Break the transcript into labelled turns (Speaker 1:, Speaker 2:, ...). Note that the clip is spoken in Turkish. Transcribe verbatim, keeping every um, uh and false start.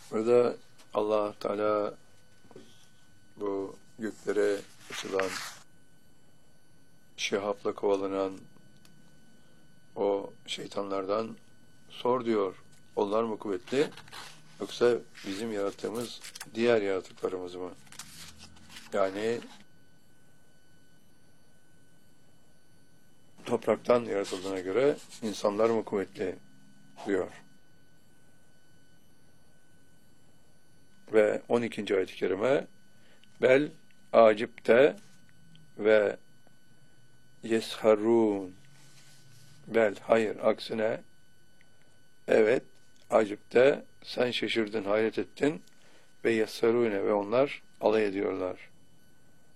Speaker 1: Burada Allah Teala bu göklere açılan, şihapla kovalanan o şeytanlardan sor diyor. Onlar mı kuvvetli, yoksa bizim yarattığımız diğer yaratıklarımız mı? Yani topraktan yaratıldığına göre insanlar mı kuvvetli diyor. Ve on ikinci ayet-i kerime bel acipte ve yesharun, bel, hayır, aksine, evet, acipte, sen şaşırdın, hayret ettin ve yesharune, ve onlar alay ediyorlar.